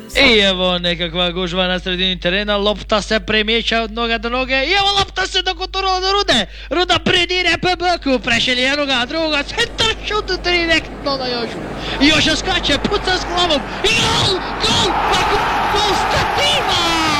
I evo nekakva gužva na sredini terena, lopta se premijeća od noga do noge i evo lopta se dokoturala do Rude. Ruda pridire PBK-u, prešelje jednoga, drugoga, centar šut direktno na Jožu. Joža skače, puca s glavom i gol, gol, gol Stativa!